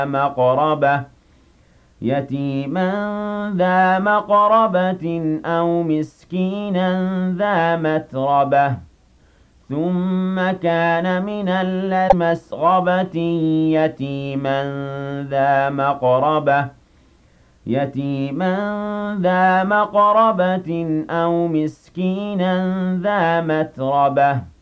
مقربة يتيما ذا مقربة أو مسكينا ذا متربة ثم كان من المسغبة يتيما ذا مقربة أو مسكينا ذا متربة